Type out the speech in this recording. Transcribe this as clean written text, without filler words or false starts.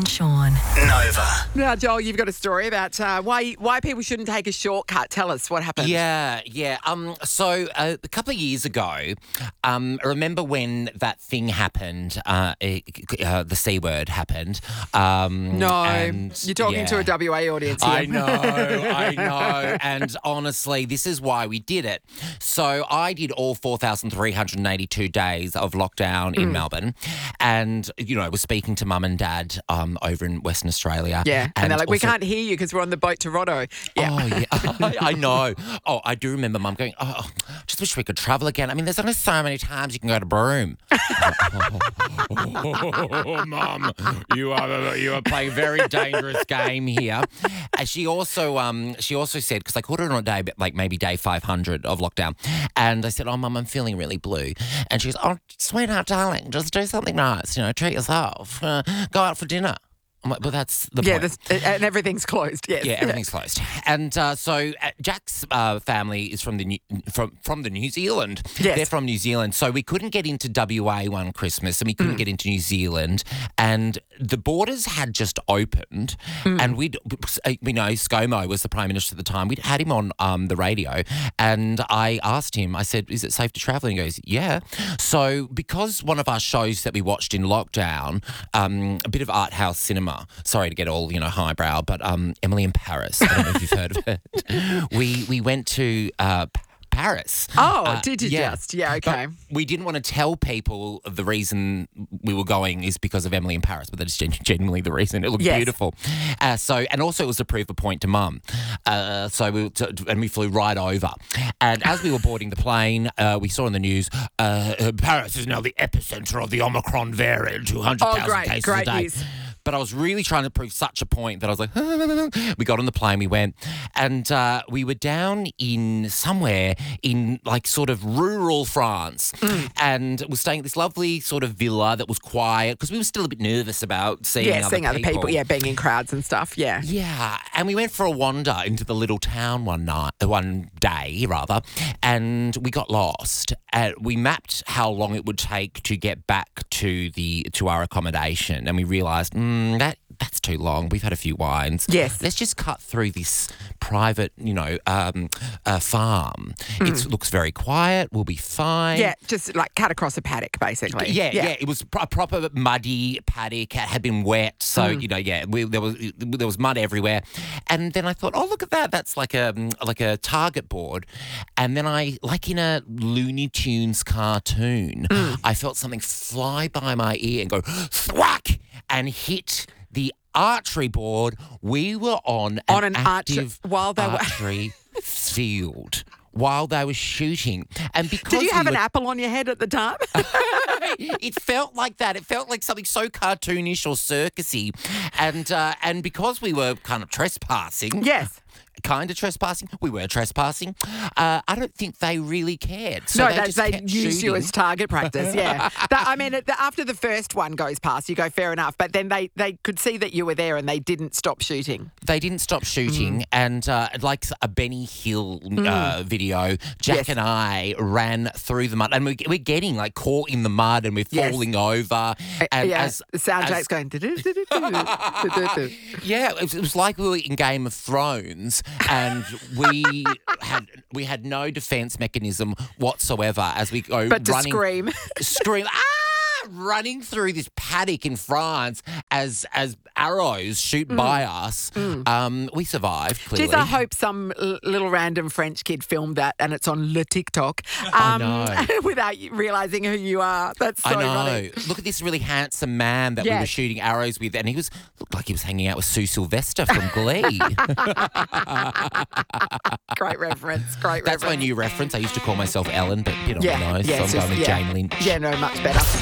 and Sean. Nova. Now, Joel, you've got a story about why people shouldn't take a shortcut. Tell us what happened. Yeah. So a couple of years ago, remember when that thing happened? The C word happened. You're talking to a WA audience here. I know. And honestly, this is why we did it. So I did all 4,382 days of lockdown in Melbourne, and was speaking to mum and dad over in Western Australia. Yeah, and they're like, we also, can't hear you because we're on the boat to Roto. Yeah. Oh, yeah. I know. Oh, I do remember mum going, just wish we could travel again. I mean, there's only so many times you can go to Broome. Mum, you are playing a very dangerous game here. And she also said, because I caught her on a day, like maybe day 500 of lockdown, and I said, oh, Mum, I'm feeling really blue. And she goes, oh, sweetheart, darling, just do something nice, treat yourself, go out for dinner. I'm like, well, that's the point. And everything's closed. Yes. Yeah, everything's closed. And so Jack's family is from the New Zealand. Yes. They're from New Zealand. So we couldn't get into WA one Christmas, and we couldn't get into New Zealand. And the borders had just opened, and we know ScoMo was the Prime Minister at the time. We'd had him on the radio, and I asked him, I said, is it safe to travel? And he goes, yeah. So because one of our shows that we watched in lockdown, a bit of art house cinema, sorry to get all, highbrow, but Emily in Paris, I don't know if you've heard of it. We went to Paris. Oh, did you just? Yeah, okay. But we didn't want to tell people the reason we were going is because of Emily in Paris, but that is genuinely the reason. It looked beautiful. And also it was to prove a point to Mum. So we flew right over. And as we were boarding the plane, we saw in the news, Paris is now the epicenter of the Omicron variant, 200,000 cases a day. News. But I was really trying to prove such a point that I was like, we got on the plane, we went, and we were down in somewhere in like sort of rural France, and we're staying at this lovely sort of villa that was quiet because we were still a bit nervous about seeing other people. Yeah, being in crowds and stuff. Yeah. Yeah, and we went for a wander into the little town one day, and we got lost. We mapped how long it would take to get back to our accommodation, and we realised, that's too long. We've had a few wines. Yes. Let's just cut through this private, farm. It looks very quiet. We'll be fine. Yeah, just like cut across a paddock, basically. Yeah. It was a proper muddy paddock. It had been wet, so there was mud everywhere. And then I thought, oh, look at that. That's like a target board. And then like in a Looney Tunes cartoon, I felt something fly by my ear and go thwack and hit the archery board. We were on an active archery field while they were shooting. And because did you have an apple on your head at the time? It felt like that. It felt like something so cartoonish or circusy. And because we were kind of trespassing. Yes. Kind of trespassing. We were trespassing. I don't think they really cared. So they used you as target practice, yeah. After the first one goes past, you go, fair enough. But then they could see that you were there and they didn't stop shooting. They didn't stop shooting. And like a Benny Hill video, Jack and I ran through the mud. And we're getting like caught in the mud and we're falling over. And the soundtrack's going... Yeah, it was like we were in Game of Thrones. And we had no defence mechanism whatsoever as we go but running. To scream, running through this paddock in France as arrows shoot by us. We survived, clearly. Jeez, I hope some little random French kid filmed that and it's on Le TikTok without realising who you are. That's so funny. Look at this really handsome man that we were shooting arrows with, and looked like he was hanging out with Sue Sylvester from Glee. Great reference. That's my new reference. I used to call myself Ellen, but on the nose, so I'm going with Jane Lynch. Yeah, no, much better.